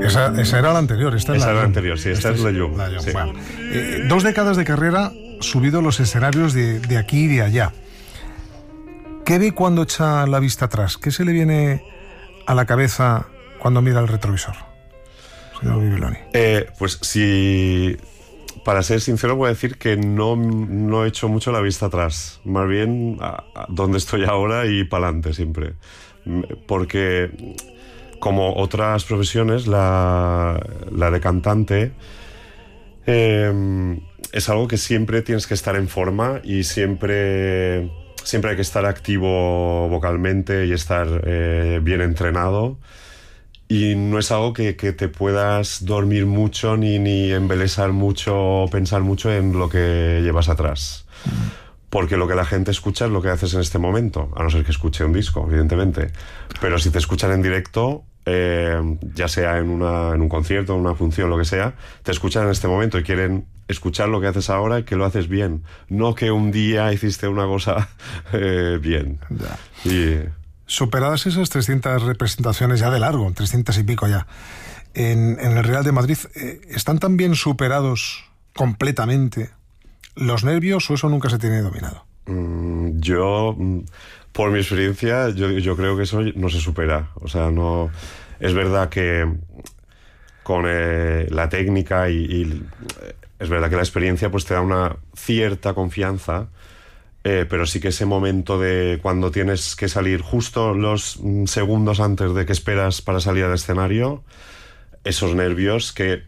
Esa era la anterior, esta era la anterior, sí, esta es la Llum. Sí. Bueno, 2 décadas de carrera, subido los escenarios de aquí y de allá. ¿Qué ve cuando echa la vista atrás? ¿Qué se le viene a la cabeza cuando mira el retrovisor, señor Bibiloni? Pues sí, para ser sincero voy a decir que no he hecho mucho la vista atrás, más bien a donde estoy ahora y para adelante siempre, porque como otras profesiones, la de cantante es algo que siempre tienes que estar en forma y siempre hay que estar activo vocalmente y estar bien entrenado. Y no es algo que te puedas dormir mucho ni embelesar mucho o pensar mucho en lo que llevas atrás. Porque lo que la gente escucha es lo que haces en este momento, a no ser que escuche un disco, evidentemente. Pero si te escuchan en directo, ya sea en un concierto, en una función, lo que sea, te escuchan en este momento y quieren escuchar lo que haces ahora y que lo haces bien. No que un día hiciste una cosa bien. Y... Superadas esas 300 representaciones ya de largo, 300 y pico ya, en el Real de Madrid, ¿están también superados completamente los nervios o eso nunca se tiene dominado? Yo, por mi experiencia, yo creo que eso no se supera. O sea, no... Es verdad que con la técnica y es verdad que la experiencia pues te da una cierta confianza. Pero sí que ese momento de cuando tienes que salir justo los segundos antes de que esperas para salir al escenario, esos nervios que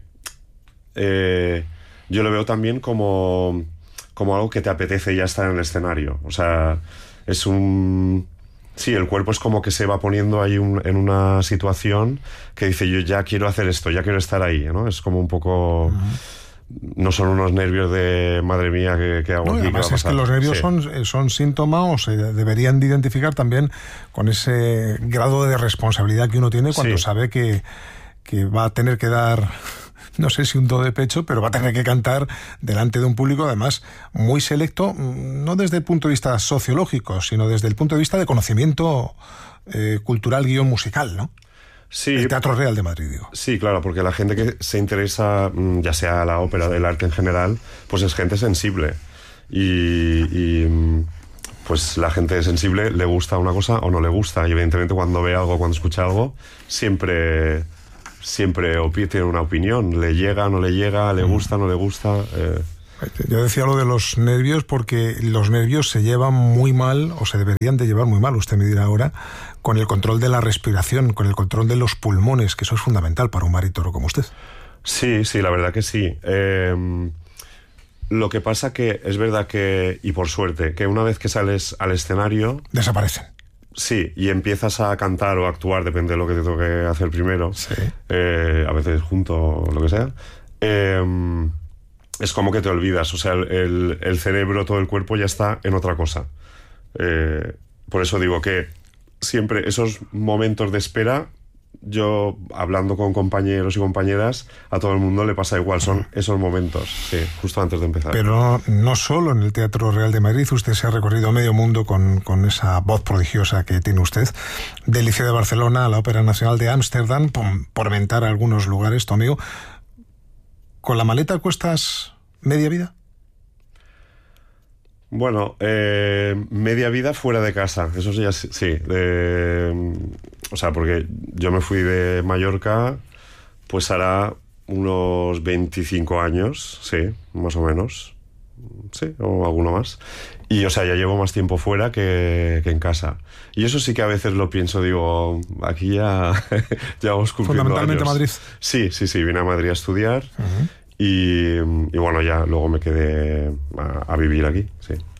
yo lo veo también como algo que te apetece ya estar en el escenario. O sea, es un... Sí, el cuerpo es como que se va poniendo ahí en una situación que dice yo ya quiero hacer esto, ya quiero estar ahí, ¿no? Es como un poco... No son unos nervios de madre mía que hago aquí. Además es que los nervios son síntoma o se deberían de identificar también con ese grado de responsabilidad que uno tiene cuando sabe que va a tener que dar, no sé si un do de pecho, pero va a tener que cantar delante de un público además muy selecto, no desde el punto de vista sociológico, sino desde el punto de vista de conocimiento cultural guión musical, ¿no? Sí, el Teatro Real de Madrid, digo. Sí, claro, porque la gente que se interesa, ya sea la ópera, del arte en general, pues es gente sensible. Y pues la gente sensible le gusta una cosa o no le gusta. Y evidentemente cuando ve algo, cuando escucha algo, siempre tiene una opinión. Le llega, no le llega, le gusta, no le gusta... Yo decía lo de los nervios porque los nervios se llevan muy mal, o se deberían de llevar muy mal, usted me dirá ahora, con el control de la respiración, con el control de los pulmones, que eso es fundamental para un barítono como usted. Sí, la verdad que sí. Lo que pasa que es verdad que, y por suerte, que una vez que sales al escenario... Desaparecen. Sí, y empiezas a cantar o a actuar, depende de lo que te toque hacer primero, a veces junto o lo que sea... es como que te olvidas, o sea, el cerebro, todo el cuerpo ya está en otra cosa. Por eso digo que siempre esos momentos de espera, yo hablando con compañeros y compañeras, a todo el mundo le pasa igual, son esos momentos, sí, justo antes de empezar. Pero no solo en el Teatro Real de Madrid, usted se ha recorrido medio mundo con esa voz prodigiosa que tiene usted, del Liceo de Barcelona a la Ópera Nacional de Ámsterdam, por mentar algunos lugares, tu amigo. ¿Con la maleta cuestas media vida? Bueno, media vida fuera de casa, eso ya sí. O sea, porque yo me fui de Mallorca, pues hará unos 25 años, sí, más o menos. Sí, o alguno más. Y, o sea, ya llevo más tiempo fuera que en casa. Y eso sí que a veces lo pienso, digo, aquí ya vamos cumpliendo fundamentalmente años. Madrid. Sí, vine a Madrid a estudiar. Y bueno, ya luego me quedé a vivir aquí, sí.